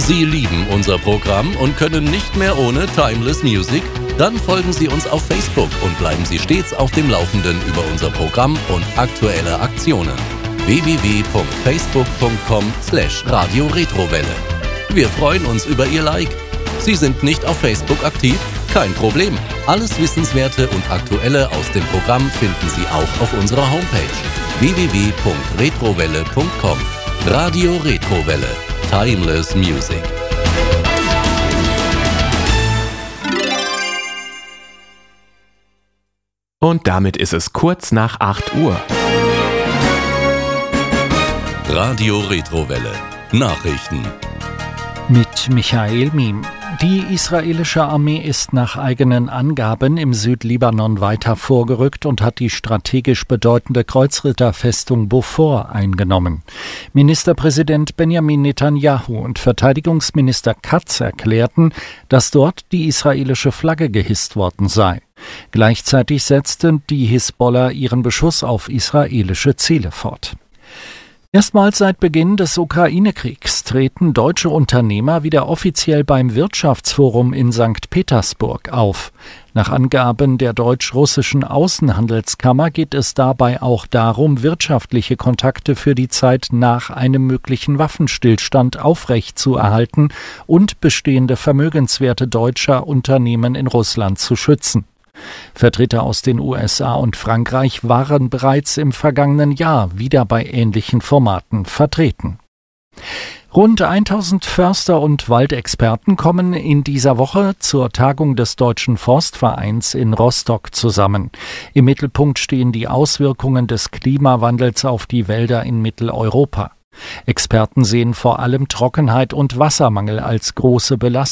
Sie lieben unser Programm und können nicht mehr ohne Timeless Music? Dann folgen Sie uns auf Facebook und bleiben Sie stets auf dem Laufenden über unser Programm und aktuelle Aktionen. www.facebook.com/Radio Retrowelle. Wir freuen uns über Ihr Like. Sie sind nicht auf Facebook aktiv? Kein Problem. Alles Wissenswerte und Aktuelle aus dem Programm finden Sie auch auf unserer Homepage www.retrowelle.com. Radio Retrowelle. Timeless Music. Und damit ist es kurz nach 8 Uhr. Radio Retrowelle. Nachrichten. Mit Michael Miem. Die israelische Armee ist nach eigenen Angaben im Südlibanon weiter vorgerückt und hat die strategisch bedeutende Kreuzritterfestung Beaufort eingenommen. Ministerpräsident Benjamin Netanyahu und Verteidigungsminister Katz erklärten, dass dort die israelische Flagge gehisst worden sei. Gleichzeitig setzte die Hisbollah ihren Beschuss auf israelische Ziele fort. Erstmals seit Beginn des Ukraine-Kriegs treten deutsche Unternehmer wieder offiziell beim Wirtschaftsforum in St. Petersburg auf. Nach Angaben der deutsch-russischen Außenhandelskammer geht es dabei auch darum, wirtschaftliche Kontakte für die Zeit nach einem möglichen Waffenstillstand aufrechtzuerhalten und bestehende Vermögenswerte deutscher Unternehmen in Russland zu schützen. Vertreter aus den USA und Frankreich waren bereits im vergangenen Jahr wieder bei ähnlichen Formaten vertreten. Rund 1000 Förster und Waldexperten kommen in dieser Woche zur Tagung des Deutschen Forstvereins in Rostock zusammen. Im Mittelpunkt stehen die Auswirkungen des Klimawandels auf die Wälder in Mitteleuropa. Experten sehen vor allem Trockenheit und Wassermangel als große Belastung.